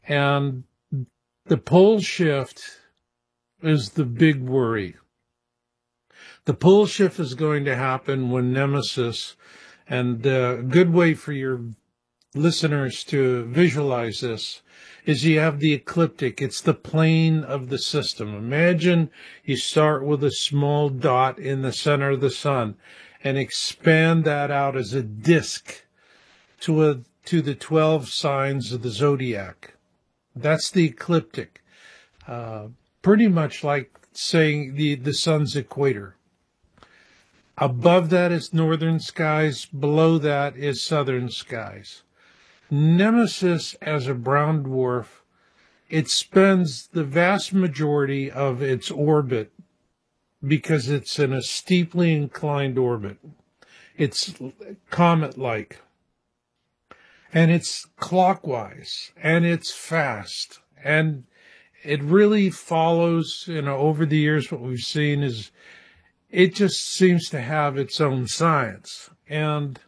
And the pole shift is the big worry. The pole shift is going to happen when Nemesis, and a good way for your listeners to visualize this is you have the ecliptic. It's the plane of the system. Imagine you start with a small dot in the center of the sun and expand that out as a disk to the 12 signs of the zodiac. That's the ecliptic. Pretty much like saying the sun's equator. Above that is northern skies. Below that is southern skies. Nemesis, as a brown dwarf, it spends the vast majority of its orbit, because it's in a steeply inclined orbit. It's comet-like. And it's clockwise. And it's fast. And it really follows, over the years what we've seen is it just seems to have its own science. And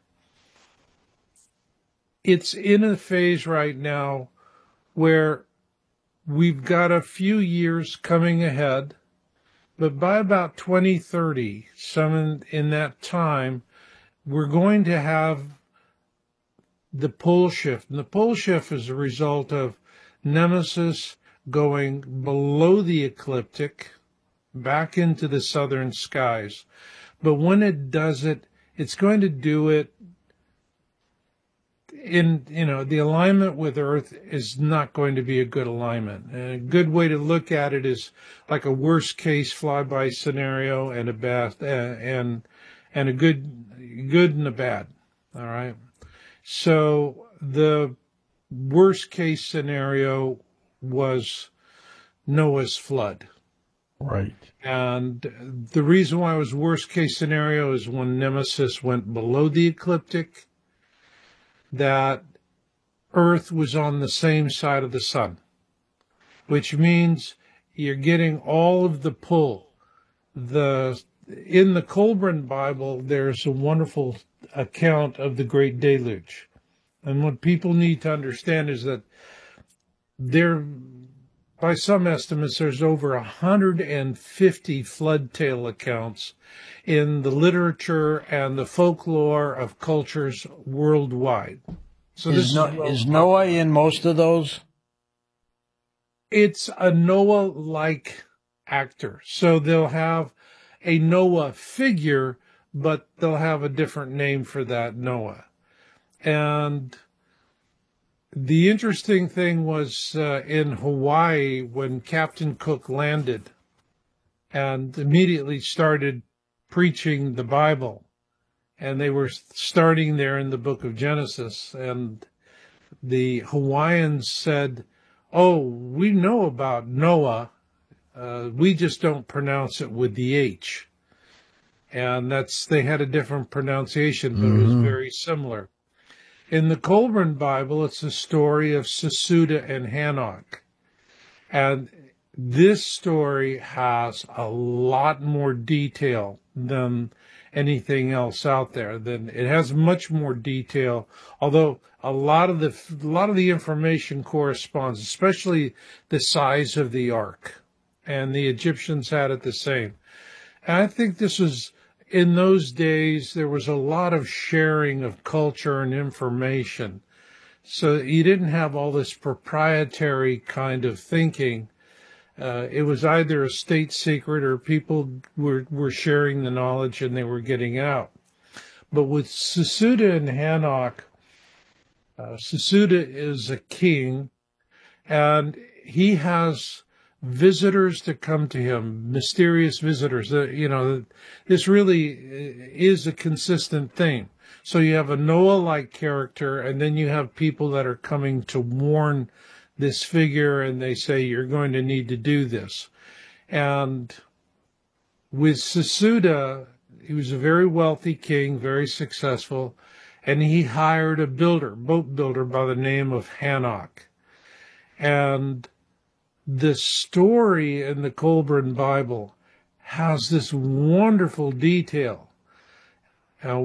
it's in a phase right now where we've got a few years coming ahead, but by about 2030, some in that time, we're going to have the pole shift. And the pole shift is a result of Nemesis going below the ecliptic, back into the southern skies. But when it does it, it's going to do it in, the alignment with Earth is not going to be a good alignment. And a good way to look at it is like a worst case flyby scenario and a bad, and a good and a bad. All right. So the worst case scenario was Noah's flood. Right. And the reason why it was worst case scenario is when Nemesis went below the ecliptic, that Earth was on the same side of the sun, which means you're getting all of the pull. In the Colburn Bible, there's a wonderful account of the Great Deluge. And what people need to understand is that by some estimates, there's over 150 flood tale accounts in the literature and the folklore of cultures worldwide. So is Noah in most of those? It's a Noah-like actor. So they'll have a Noah figure, but they'll have a different name for that Noah. And the interesting thing was in Hawaii when Captain Cook landed and immediately started preaching the Bible. And they were starting there in the book of Genesis. And the Hawaiians said, "Oh, we know about Noah. We just don't pronounce it with the H." And they had a different pronunciation, but it was very similar. In the Colburn Bible, it's a story of Sesuda and Hanok. And this story has a lot more detail than anything else out there. It has much more detail, although a lot of the information corresponds, especially the size of the ark. And the Egyptians had it the same. And I think this was, in those days, there was a lot of sharing of culture and information. So you didn't have all this proprietary kind of thinking. It was either a state secret or people were sharing the knowledge and they were getting out. But with Sesuda and Hanok, Sesuda is a king, and he has visitors to come to him, mysterious visitors. This really is a consistent theme. So you have a Noah-like character, and then you have people that are coming to warn this figure, and they say, "You're going to need to do this." And with Sesuda, he was a very wealthy king, very successful, and he hired a boat builder by the name of Hanok. And the story in the Colburn Bible has this wonderful detail.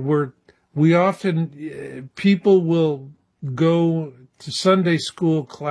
People will go to Sunday school class